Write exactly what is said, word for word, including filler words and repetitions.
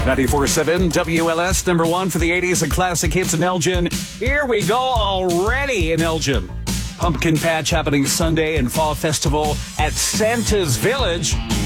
ninety-four point seven W L S, number one for the eighties and classic hits in Elgin. Here we go already in Elgin. Pumpkin Patch happening Sunday and Fall Festival at Santa's Village.